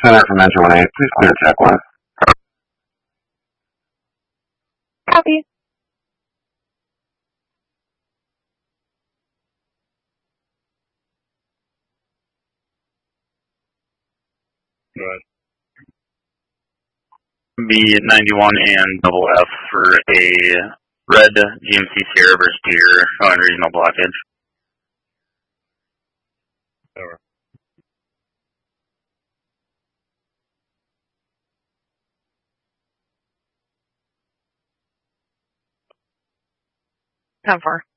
Center from Engine 18, please clear check 1. Copy. Go ahead. B91 and double F for a red GMC Sierra versus Deer on regional blockage. Over. Time for.